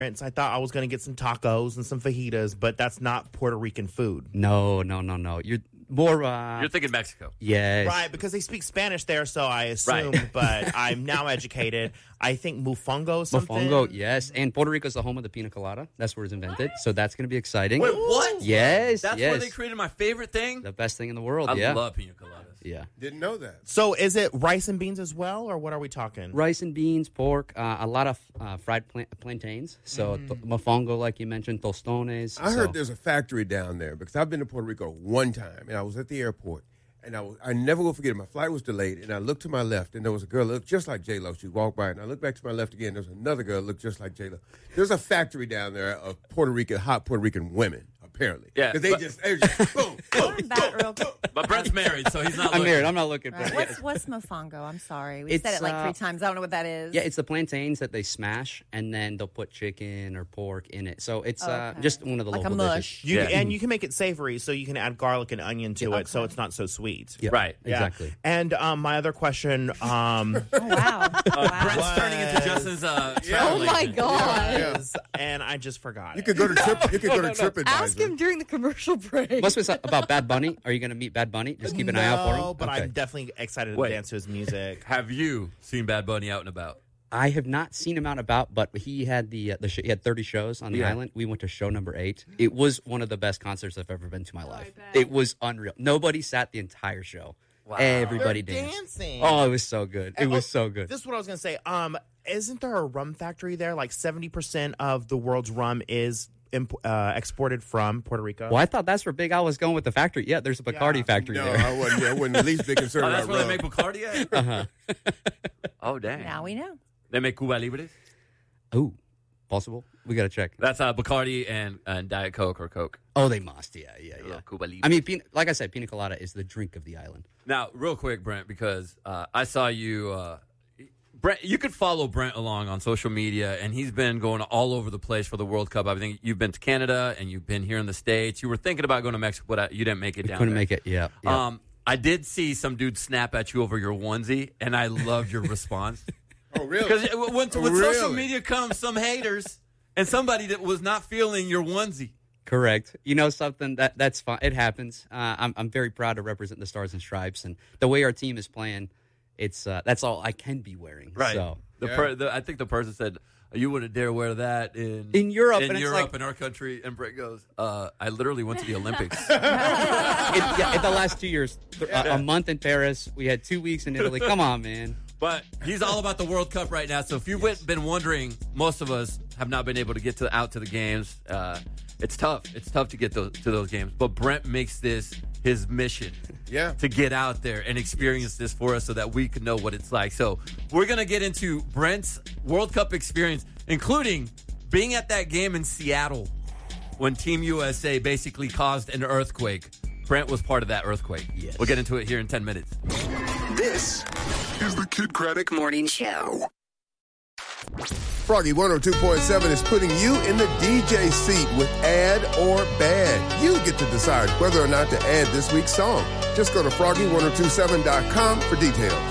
I thought I was going to get some tacos and some fajitas, but that's not Puerto Rican food. No. You're more... You're thinking Mexico. Yes. Right, because they speak Spanish there, so I assumed, Right. but I'm now educated. I think mofongo something. Mofongo, yes. And Puerto Rico is the home of the pina colada. That's where it's invented. So that's going to be exciting. Wait, what? Yes, That's yes. where they created my favorite thing? The best thing in the world, I yeah. love pina coladas. Yeah. Didn't know that. So is it rice and beans as well, or what are we talking? Rice and beans, pork, a lot of fried plantains. So mofongo, like you mentioned, tostones. I heard there's a factory down there because I've been to Puerto Rico one time, and I was at the airport, and I never will forget it. My flight was delayed, and I looked to my left, and there was a girl that looked just like J-Lo. She walked by, and I looked back to my left again. There was another girl that looked just like J-Lo. There's a factory down there of hot Puerto Rican women, apparently. Yeah, Because they just boom, boom, That real quick. But Brent's married, so he's not I'm looking. married. I'm not looking for Right. it. What's mofongo? I'm sorry. We It's, said it like 3 times. I don't know what that is. Yeah, it's the plantains that they smash, and then they'll put chicken or pork in it. So it's Okay. just one of the Like a local mush. dishes. And you can make it savory, so you can add garlic and onion to it, so it's not so sweet. Yeah, Right. Yeah. exactly. And my other question, Oh, wow. Brent's turning into Justin's travel Oh, my agent. God. is, and I just forgot. You could go to TripAdvisor. Ask him during the commercial break. Must be something about Bad Bunny. Are you going to meet Bad Bunny? Just keep an eye out for him. but Okay. I'm definitely excited to Wait. dance to his music. Have you seen Bad Bunny out and about? I have not seen him out and about, but he had he had 30 shows on the island. We went to show number 8. It was one of the best concerts I've ever been to in my life. It was unreal. Nobody sat the entire show. Wow. Everybody They're danced. dancing. Oh, it was so good. It was so good. This is what I was going to say. Isn't there a rum factory there? Like 70% of the world's rum is exported from Puerto Rico. Well, I thought that's where Big Al was going with the factory. Yeah, there's a Bacardi factory No, there. I wouldn't the least bit concerned Oh, about that's where they rum. make Bacardi at? Uh-huh. Oh, dang. Now we know. They make Cuba Libres? Ooh, possible. We got to check. That's Bacardi and Diet Coke or Coke. Oh, they must. Yeah. Cuba Libre. I mean, like I said, pina colada is the drink of the island. Now, real quick, Brent, because I saw you. Brent, you could follow Brent along on social media, and he's been going all over the place for the World Cup. I think you've been to Canada, and you've been here in the States. You were thinking about going to Mexico, but you didn't make it down Couldn't there. make it. Yeah. I did see some dude snap at you over your onesie, and I loved your response. Oh, really? Because when social Really? media comes, some haters and somebody that was not feeling your onesie. Correct. You know something that's fine. It happens. I'm very proud to represent the Stars and Stripes, and the way our team is playing, it's that's all I can be wearing. Right. So I think the person said, you wouldn't dare wear that in Europe, in and it's Europe, like- in our country. And Brett goes, I literally went to the Olympics. in the last 2 years, a month in Paris, we had 2 weeks in Italy. Come on, man. But he's all about the World Cup right now. So if you've been wondering, most of us have not been able to get out to the games. It's tough. It's tough to get to those games. But Brent makes this his mission to get out there and experience this for us so that we can know what it's like. So we're going to get into Brent's World Cup experience, including being at that game in Seattle when Team USA basically caused an earthquake. Brent was part of that earthquake. Yes. We'll get into it here in 10 minutes. This is the Kid Craddock Morning Show. Froggy 102.7 is putting you in the DJ seat with Add or Bad. You get to decide whether or not to add this week's song. Just go to froggy1027.com for details.